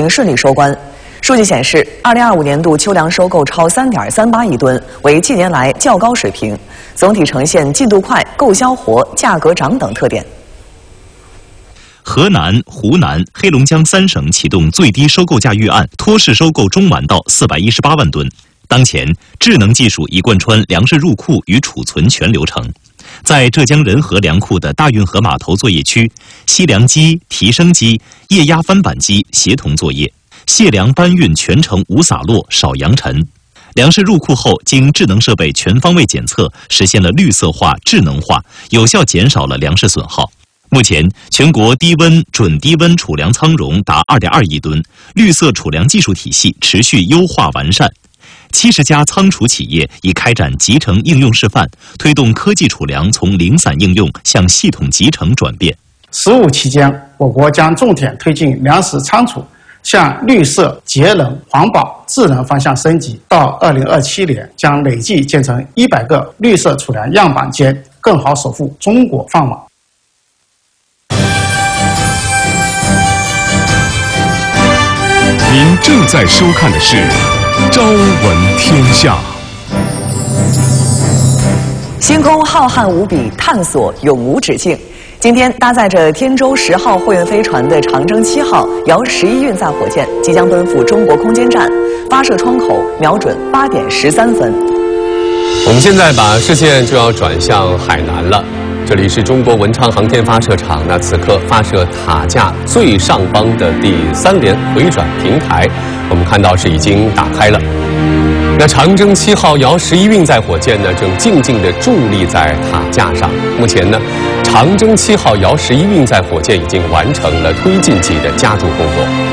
经顺利收官。数据显示，2025年度秋粮收购超3.38亿吨，为近年来较高水平，总体呈现进度快、购销活、价格涨等特点。 河南、湖南、黑龙江3省启动最低收购价预案，托市收购中晚稻418万吨。当前，智能技术已贯穿粮食入库与储存全流程。在浙江仁和粮库的大运河码头作业区，吸粮机、提升机、液压翻板机协同作业，卸粮搬运全程无洒落、少扬尘。粮食入库后，经智能设备全方位检测，实现了绿色化、智能化，有效减少了粮食损耗。目前，全国低温、准低温储粮仓容达2.2亿吨，绿色储粮技术体系持续优化完善。70家仓储企业已开展集成应用示范，推动科技储粮从零散应用向系统集成转变。 15期间，我国将重点推进粮食仓储向绿色、节能、环保、智能方向升级。到2027年，将累计建成100个绿色储粮样板间，更好守护中国饭碗。 您正在收看的是《朝闻天下》。 星空浩瀚无比，探索永无止境。今天，搭载着天舟10号货运飞船的长征7号遥11运载火箭即将奔赴中国空间站，发射窗口瞄准8点13分。 我们现在把视线就要转向海南了。这里是中国文昌航天发射场，那此刻发射塔架最上方的第3连回转平台，我们看到是已经打开了。那长征7号遥11运载火箭呢，正静静地伫立在塔架上。目前呢，长征7号遥11运载火箭已经完成了推进剂的加注工作。